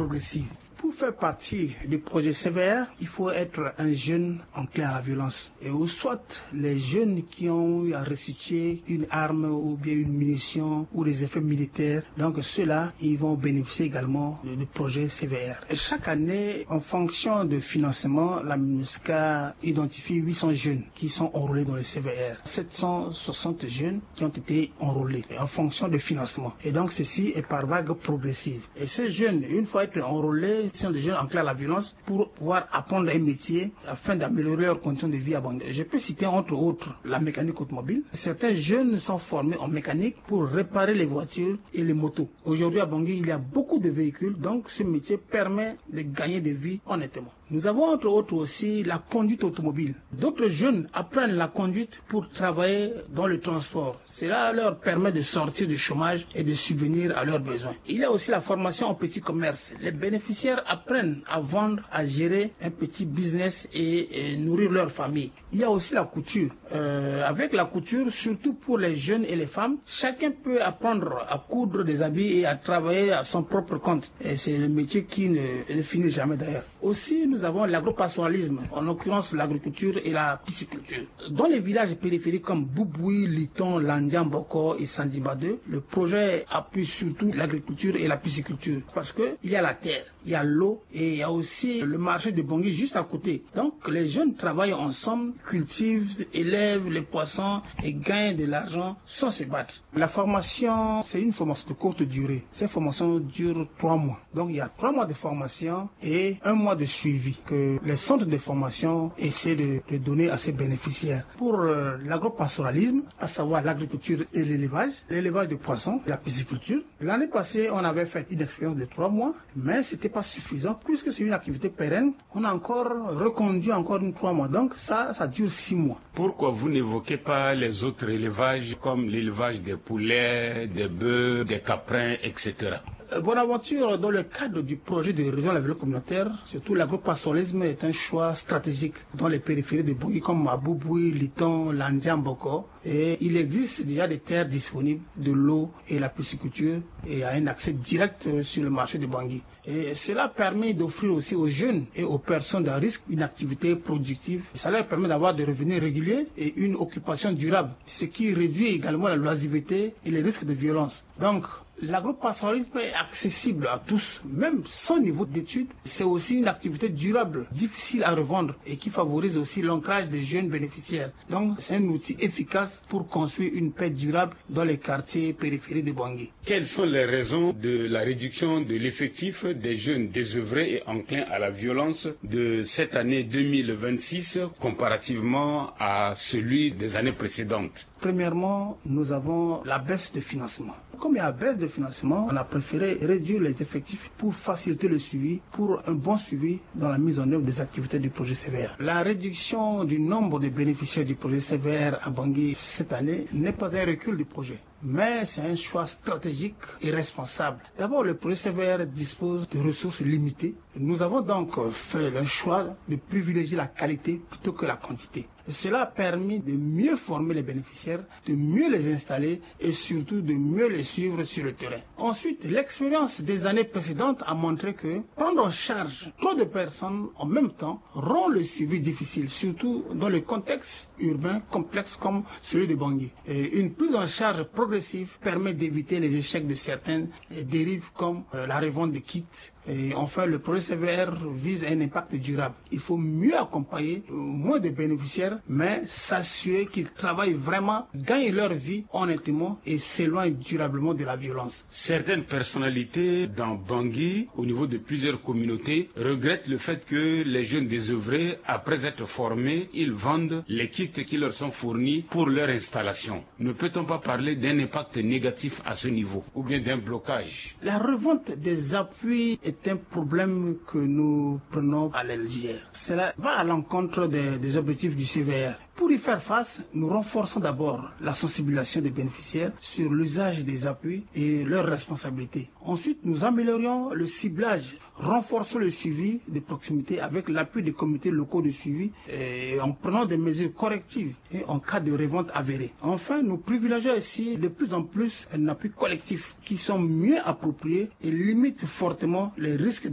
progressive. Pour faire partie du projet CVR, il faut être un jeune enclin à la violence. Et ou soit les jeunes qui ont eu à restituer une arme ou bien une munition ou des effets militaires. Donc ceux-là, ils vont bénéficier également du projet CVR. Et chaque année, en fonction de financement, la MINUSCA identifie 800 jeunes qui sont enrôlés dans le CVR. 760 jeunes qui ont été enrôlés en fonction de financement. Et donc ceci est par vague progressive. Et ces jeunes, une fois être enrôlés, sont des jeunes enclins à la violence pour pouvoir apprendre un métier afin d'améliorer leurs conditions de vie à Bangui. Je peux citer entre autres la mécanique automobile. Certains jeunes sont formés en mécanique pour réparer les voitures et les motos. Aujourd'hui à Bangui, il y a beaucoup de véhicules, donc ce métier permet de gagner des vies honnêtement. Nous avons entre autres aussi la conduite automobile. D'autres jeunes apprennent la conduite pour travailler dans le transport. Cela leur permet de sortir du chômage et de subvenir à leurs besoins. Il y a aussi la formation en petit commerce. Les bénéficiaires apprennent à vendre, à gérer un petit business et nourrir leur famille. Il y a aussi la couture. Avec la couture, surtout pour les jeunes et les femmes, chacun peut apprendre à coudre des habits et à travailler à son propre compte. Et c'est le métier qui ne finit jamais d'ailleurs. Aussi, nous avons l'agropastoralisme, en l'occurrence l'agriculture et la pisciculture. Dans les villages périphériques comme Bouboui, Liton, Landian, Boko et Sandibadeu, le projet appuie surtout l'agriculture et la pisciculture parce que il y a la terre, il y a l'eau et il y a aussi le marché de Bangui juste à côté. Donc les jeunes travaillent ensemble, cultivent, élèvent les poissons et gagnent de l'argent sans se battre. La formation, c'est une formation de courte durée. Cette formation dure 3 mois. Donc il y a 3 mois de formation et 1 mois de suivi que les centres de formation essaient de donner à ces bénéficiaires. Pour l'agropastoralisme, à savoir l'agriculture et l'élevage de poissons, la pisciculture. L'année passée, on avait fait une expérience de 3 mois, mais c'était pas suffisant puisque c'est une activité pérenne. On a encore reconduit encore 3 mois. Donc ça dure 6 mois. Pourquoi vous n'évoquez pas les autres élevages comme l'élevage des poulets, des bœufs, des caprins, etc.? Bonaventure, dans le cadre du projet de région de la ville communautaire, surtout l'agropastoralisme est un choix stratégique dans les périphéries de Bangui comme Mabouboui, Liton, Landian, Boko. Et il existe déjà des terres disponibles, de l'eau et la pisciculture et à un accès direct sur le marché de Bangui. Et cela permet d'offrir aussi aux jeunes et aux personnes à risque une activité productive. Ça leur permet d'avoir des revenus réguliers et une occupation durable, ce qui réduit également la loisiveté et les risques de violence. Donc, l'agropastoralisme est accessible à tous, même sans niveau d'études. C'est aussi une activité durable, difficile à revendre et qui favorise aussi l'ancrage des jeunes bénéficiaires. Donc, c'est un outil efficace pour construire une paix durable dans les quartiers périphériques de Bangui. Quelles sont les raisons de la réduction de l'effectif des jeunes désœuvrés et enclins à la violence de cette année 2026 comparativement à celui des années précédentes? Premièrement, nous avons la baisse de financement. Comme il y a baisse de financement, on a préféré réduire les effectifs pour faciliter le suivi, pour un bon suivi dans la mise en œuvre des activités du projet CVR. La réduction du nombre de bénéficiaires du projet CVR à Bangui cette année n'est pas un recul du projet, mais c'est un choix stratégique et responsable. D'abord, le projet CVR dispose de ressources limitées. Nous avons donc fait le choix de privilégier la qualité plutôt que la quantité. Et cela a permis de mieux former les bénéficiaires, de mieux les installer et surtout de mieux les suivre sur le terrain. Ensuite, l'expérience des années précédentes a montré que prendre en charge trop de personnes en même temps rend le suivi difficile, surtout dans le contexte urbain complexe comme celui de Bangui. Et une prise en charge progressive permet d'éviter les échecs de certaines dérives comme la revente de kits. Et enfin, le projet CVR vise un impact durable. Il faut mieux accompagner moins de bénéficiaires, mais s'assurer qu'ils travaillent vraiment, gagnent leur vie honnêtement et s'éloignent durablement de la violence. Certaines personnalités dans Bangui, au niveau de plusieurs communautés, regrettent le fait que les jeunes désœuvrés, après être formés, ils vendent les kits qui leur sont fournis pour leur installation. Ne peut-on pas parler d'un impact négatif à ce niveau, ou bien d'un blocage? La revente des appuis est un problème que nous prenons à la légère. Cela va à l'encontre des objectifs du CVR. Pour y faire face, nous renforçons d'abord la sensibilisation des bénéficiaires sur l'usage des appuis et leurs responsabilités. Ensuite, nous améliorons le ciblage, renforçons le suivi de proximité avec l'appui des comités locaux de suivi et en prenant des mesures correctives et en cas de revente avérée. Enfin, nous privilégions ici de plus en plus un appui collectif qui sont mieux appropriés et limitent fortement les risques